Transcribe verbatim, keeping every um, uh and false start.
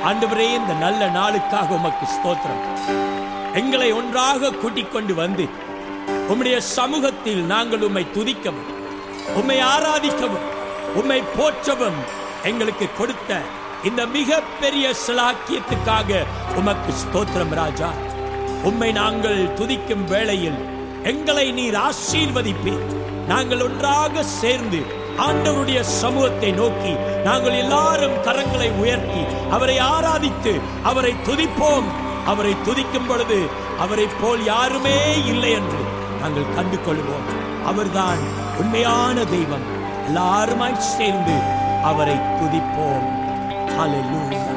ஆண்டவரே, இந்த நல்ல நாளுக்காக உமக்கு ஸ்தோத்திரம். எங்களை ஒன்றாக கூட்டிக் கொண்டு வந்து உம்முடைய சமூகத்தில் நாங்கள் உம்மை துதிக்கவும், உம்மை ஆராதிக்கவும், உம்மை போற்றவும் எங்களுக்கு கொடுத்த இந்த மிக பெரிய சிலாக்கியத்துக்காக உமக்கு ஸ்தோத்திரம் ராஜா. உம்மை நாங்கள் துதிக்கும் வேளையில் எங்களை நீர் ஆசீர்வதிப்பீர். நாங்கள் ஒன்றாக சேர்ந்து ஆண்டவருடைய சமூகத்தை நோக்கி நாங்கள் எல்லாரும் கரங்களை உயர்த்தி அவரை ஆராதித்து அவரை துதிப்போம். அவரை துதிக்கும் பொழுது அவரை போல் யாருமே இல்லை என்று நாங்கள் கண்டு கொள்வோம். அவர்தான் உண்மையான தெய்வம். எல்லாருமாய் சேர்ந்து அவரை துதிப்போம். ஹல்லேலூயா.